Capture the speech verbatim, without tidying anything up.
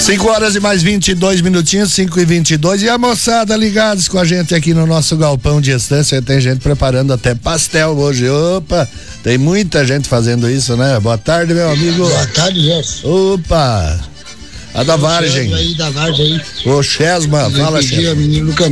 cinco horas e mais vinte e dois minutinhos, cinco e vinte e dois. E a moçada ligados com a gente aqui no nosso galpão de estância. Tem gente preparando até pastel hoje. Opa, tem muita gente fazendo isso, né? Boa tarde, meu amigo. Boa tarde, Gerson. Opa, a da Vargem. Aí, da Vargem aí. Ô, Chesma, fala, Chesma.